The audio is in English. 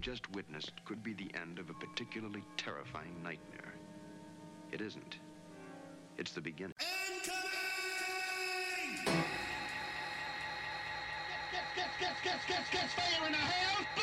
just witnessed could be the end of a particularly terrifying nightmare. It isn't. It's the beginning. Incoming! Fire in the house!